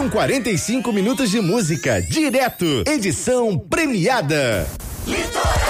São 45 minutos de música, direto, edição premiada.